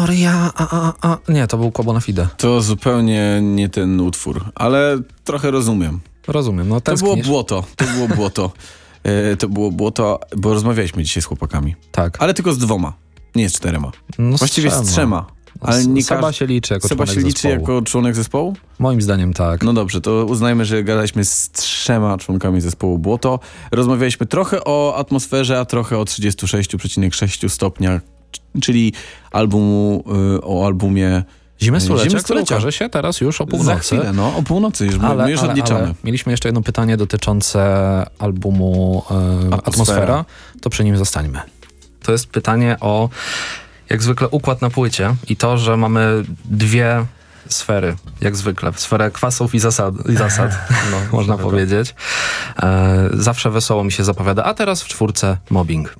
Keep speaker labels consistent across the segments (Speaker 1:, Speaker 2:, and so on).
Speaker 1: Gloria, Nie, to był Quo Bono Fide.
Speaker 2: To zupełnie nie ten utwór, ale trochę rozumiem.
Speaker 1: Rozumiem, no
Speaker 2: To
Speaker 1: tęsknisz.
Speaker 2: było błoto. To było błoto, bo rozmawialiśmy dzisiaj z chłopakami.
Speaker 1: Tak.
Speaker 2: Ale tylko z 2, nie z 4.
Speaker 1: No,
Speaker 2: Właściwie z 3. Ale
Speaker 1: Seba się liczy jako
Speaker 2: Seba
Speaker 1: członek
Speaker 2: się liczy
Speaker 1: zespołu.
Speaker 2: jako członek zespołu?
Speaker 1: Moim zdaniem tak.
Speaker 2: No dobrze, to uznajmy, że gadaliśmy z 3 członkami zespołu Błoto. Rozmawialiśmy trochę o atmosferze, a trochę o 36,6 stopniach, czyli o albumie
Speaker 1: Zimy Stulecia, który
Speaker 2: Stulecia.
Speaker 1: ukaże się teraz już o północy.
Speaker 2: Za chwilę, o północy już, my już odliczamy.
Speaker 1: Ale mieliśmy jeszcze jedno pytanie dotyczące albumu Atmosfera. To przy nim zostańmy. To jest pytanie o, jak zwykle, układ na płycie i to, że mamy 2 sfery, jak zwykle. Sferę kwasów i zasad można powiedzieć. Zawsze wesoło mi się zapowiada, a teraz w 4 mobbing.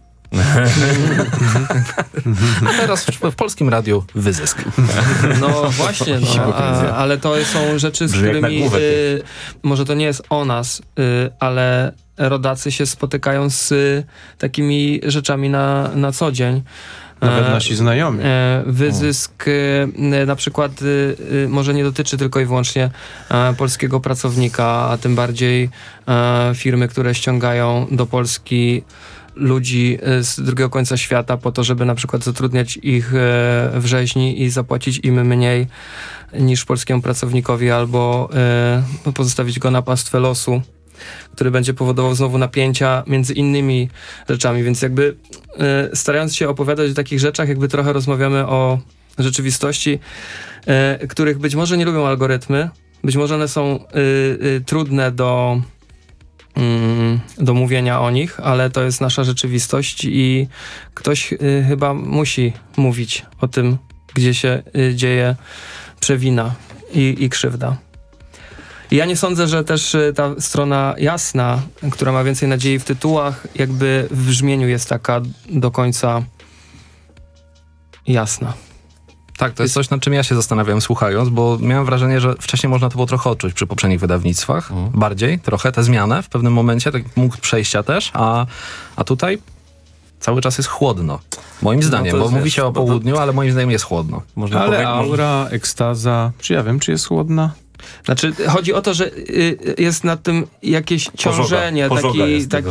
Speaker 1: A teraz w Polskim Radiu wyzysk.
Speaker 3: No właśnie, ale to są rzeczy, z którymi może to nie jest o nas, ale rodacy się spotykają z takimi rzeczami na co dzień.
Speaker 4: Nawet nasi znajomi.
Speaker 3: Wyzysk na przykład może nie dotyczy tylko i wyłącznie polskiego pracownika, a tym bardziej firmy, które ściągają do Polski ludzi z drugiego końca świata po to, żeby na przykład zatrudniać ich w rzeźni i zapłacić im mniej niż polskiemu pracownikowi, albo pozostawić go na pastwę losu, który będzie powodował znowu napięcia między innymi rzeczami, więc jakby starając się opowiadać o takich rzeczach, jakby trochę rozmawiamy o rzeczywistości, których być może nie lubią algorytmy, być może one są trudne do mówienia o nich, ale to jest nasza rzeczywistość i ktoś chyba musi mówić o tym, gdzie się dzieje przewina i krzywda. I ja nie sądzę, że też ta strona jasna, która ma więcej nadziei w tytułach, jakby w brzmieniu jest taka do końca jasna.
Speaker 1: Tak, to jest coś, nad czym ja się zastanawiałem słuchając, bo miałem wrażenie, że wcześniej można to było trochę odczuć przy poprzednich wydawnictwach. Bardziej, trochę tę zmianę w pewnym momencie, tak punkt przejścia też, a tutaj cały czas jest chłodno. Moim zdaniem, bo mówi się o południu, ale moim zdaniem jest chłodno.
Speaker 4: Ale aura, ekstaza, czy ja wiem, czy jest chłodna?
Speaker 3: Znaczy, chodzi o to, że jest nad tym jakieś ciążenie,
Speaker 5: Pożoga jest tego.